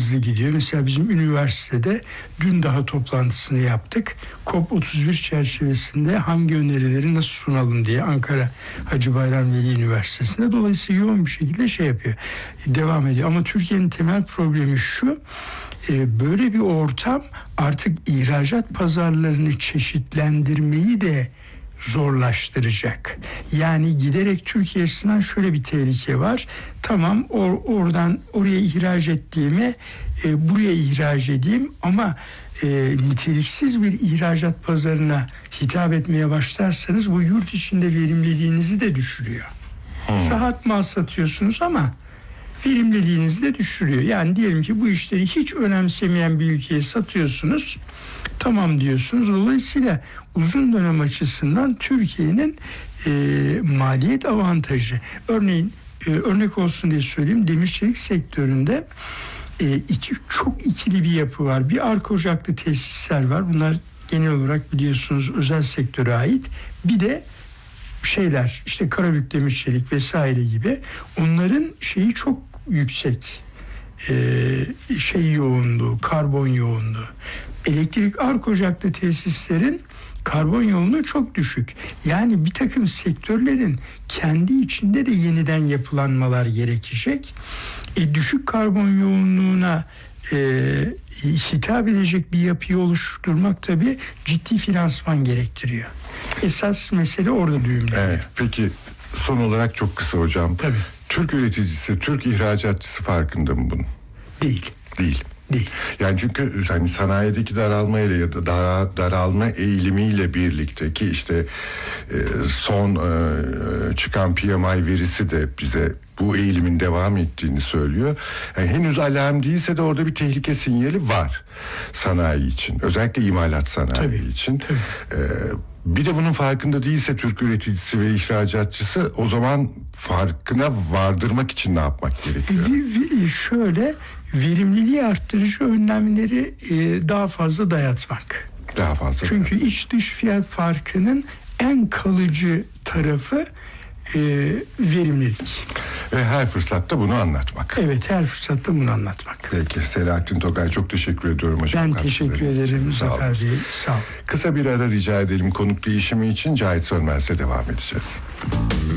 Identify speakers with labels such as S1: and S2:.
S1: hızlı gidiyor. Mesela bizim üniversitede dün daha toplantısını yaptık. COP31 çerçevesinde hangi önerileri nasıl sunalım diye Ankara Hacı Bayram Veli Üniversitesi'nde. Dolayısıyla yoğun bir şekilde yapıyor. Devam ediyor. Ama Türkiye'nin temel problemi şu: böyle bir ortam artık ihracat pazarlarını çeşitlendirmeyi de zorlaştıracak. Yani giderek Türkiye açısından şöyle bir tehlike var. Tamam, oradan oraya ihraç ettiğime buraya ihraç edeyim ama niteliksiz bir ihracat pazarına hitap etmeye başlarsanız bu yurt içinde verimliliğinizi de düşürüyor. Rahat mal satıyorsunuz ama verimliliğinizi de düşürüyor. Yani diyelim ki bu işleri hiç önemsemeyen bir ülkeye satıyorsunuz. Tamam diyorsunuz. Dolayısıyla uzun dönem açısından Türkiye'nin maliyet avantajı. Örneğin örnek olsun diye söyleyeyim. Demir çelik sektöründe çok ikili bir yapı var. Bir arka ocaklı tesisler var. Bunlar genel olarak biliyorsunuz özel sektöre ait. Bir de şeyler işte Karabük Demir Çelik vesaire gibi, onların şeyi çok yüksek, yoğunluğu, karbon yoğunluğu. Elektrik ark ocaklı tesislerin karbon yoğunluğu çok düşük. Yani bir takım sektörlerin kendi içinde de yeniden yapılanmalar gerekecek. Düşük karbon yoğunluğuna hitap edecek bir yapıyı oluşturmak tabii ciddi finansman gerektiriyor. Esas mesele orada düğümleniyor.
S2: Evet, peki son olarak çok kısa hocam.
S1: Tabii.
S2: Türk üreticisi, Türk ihracatçısı farkında mı bunun?
S1: Değil.
S2: Değil.
S1: Değil.
S2: Yani çünkü hani sanayideki daralmayla ya da daralma eğilimiyle birlikte ki işte son çıkan PMI verisi de bize bu eğilimin devam ettiğini söylüyor. Yani henüz alarm değilse de orada bir tehlike sinyali var sanayi için. Özellikle imalat sanayi için.
S1: Tabii.
S2: Bir de bunun farkında değilse Türk üreticisi ve ihracatçısı, o zaman farkına vardırmak için ne yapmak gerekiyor?
S1: Şöyle, verimliliği arttırıcı önlemleri daha fazla dayatmak.
S2: Daha fazla.
S1: Çünkü iç dış fiyat farkının en kalıcı tarafı verimlilik.
S2: Ve her fırsatta bunu anlatmak.
S1: Evet, her fırsatta bunu anlatmak.
S2: Peki, Selahattin Tokay, çok teşekkür ediyorum hocam.
S1: Ben teşekkür ederim Zafer Bey. Sağ olun.
S2: Kısa bir ara rica edelim konuk değişimi için. Cahit Sönmez'le devam edeceğiz.